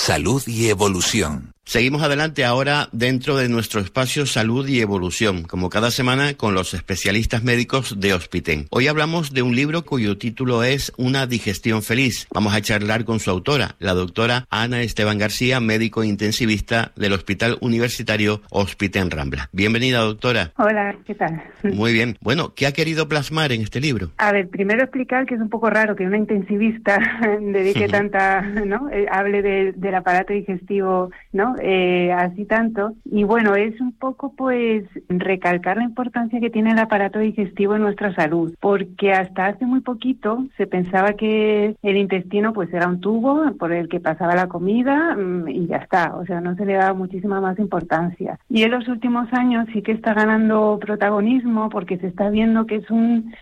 Salud y evolución. Seguimos adelante ahora dentro de nuestro espacio Salud y Evolución, como cada semana con los especialistas médicos de Hospiten. Hoy hablamos de un libro cuyo título es Una digestión feliz. Vamos a charlar con su autora, la doctora Ana Esteban García, médico intensivista del Hospital Universitario Hospiten Rambla. Bienvenida, doctora. Hola, ¿qué tal? Muy bien. Bueno, ¿qué ha querido plasmar en este libro? A ver, primero explicar que es un poco raro que una intensivista dedique tanta, ¿no? Hable del aparato digestivo, ¿no? Así tanto. Y bueno, es un poco pues recalcar la importancia que tiene el aparato digestivo en nuestra salud, porque hasta hace muy poquito se pensaba que el intestino pues era un tubo por el que pasaba la comida y ya está, o sea, no se le daba muchísima más importancia. Y en los últimos años sí que está ganando protagonismo porque se está viendo que es un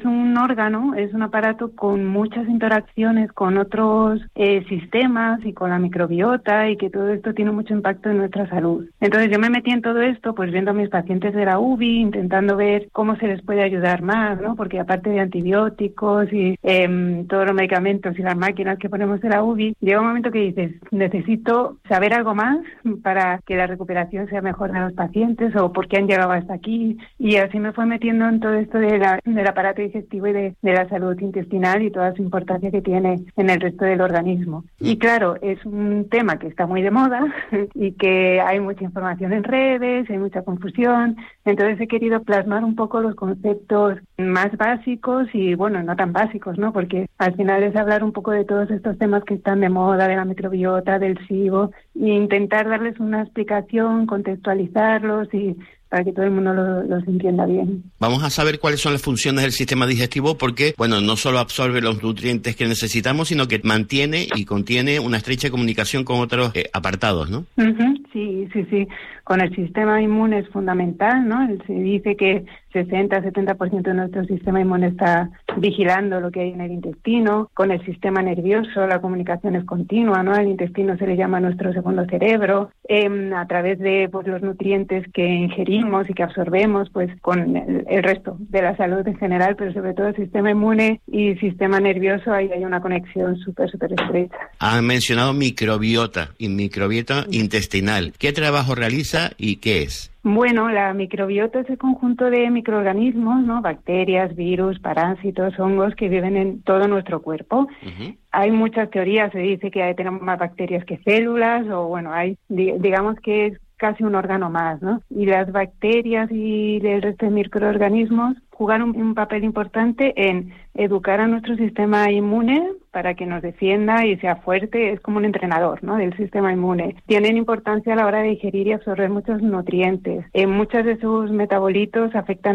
órgano, es un aparato con muchas interacciones con otros sistemas y con la microbiota, y que todo esto tiene mucho impacto en nuestra salud. Entonces yo me metí en todo esto pues viendo a mis pacientes de la UBI, intentando ver cómo se les puede ayudar más, ¿no? Porque aparte de antibióticos y todos los medicamentos y las máquinas que ponemos en la UBI, llega un momento que dices, necesito saber algo más para que la recuperación sea mejor de los pacientes, o por qué han llegado hasta aquí, y así me fue metiendo en todo esto del aparato digestivo y de la salud intestinal y toda su importancia que tiene en el resto del organismo. Y claro, es un tema que está muy de moda y que hay mucha información en redes, hay mucha confusión, entonces he querido plasmar un poco los conceptos más básicos y, bueno, no tan básicos, ¿no? Porque al final es hablar un poco de todos estos temas que están de moda, de la microbiota, del SIBO, e intentar darles una explicación, contextualizarlos y para que todo el mundo los entienda bien. Vamos a saber cuáles son las funciones del sistema digestivo porque, bueno, no solo absorbe los nutrientes que necesitamos, sino que mantiene y contiene una estrecha comunicación con otros apartados, ¿no? Sí. Con el sistema inmune es fundamental, ¿no? Se dice que 60-70% de nuestro sistema inmune está vigilando lo que hay en el intestino. Con el sistema nervioso la comunicación es continua, ¿no? Al intestino se le llama nuestro segundo cerebro. A través de pues los nutrientes que ingerimos y que absorbemos, pues con el resto de la salud en general, pero sobre todo el sistema inmune y sistema nervioso, ahí hay una conexión súper estrecha. Han mencionado microbiota y microbiota intestinal. ¿Qué trabajo realiza y qué es? Bueno, la microbiota es el conjunto de microorganismos, ¿no? Bacterias, virus, parásitos, hongos que viven en todo nuestro cuerpo. Hay muchas teorías, se dice que tenemos más bacterias que células, o bueno, digamos que es casi un órgano más, ¿no? Y las bacterias y el resto de microorganismos jugar un papel importante en educar a nuestro sistema inmune para que nos defienda y sea fuerte. Es como un entrenador, ¿no?, del sistema inmune. Tienen importancia a la hora de digerir y absorber muchos nutrientes. Muchos de sus metabolitos afectan